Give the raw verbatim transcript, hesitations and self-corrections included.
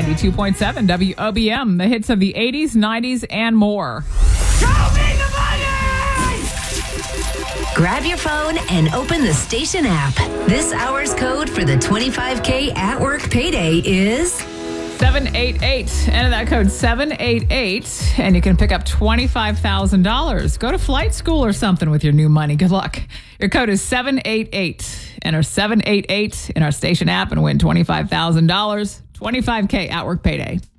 ninety-two point seven W O B M, the hits of the eighties, nineties, and more. Grab your phone and open the station app. This hour's code for the twenty-five K at work payday is seven eight eight. Enter that code seven eight eight, and you can pick up twenty-five thousand dollars. Go to flight school or something with your new money. Good luck. Your code is seven eight eight. Enter seven eight eight in our station app and win twenty-five thousand dollars. twenty-five K at work payday.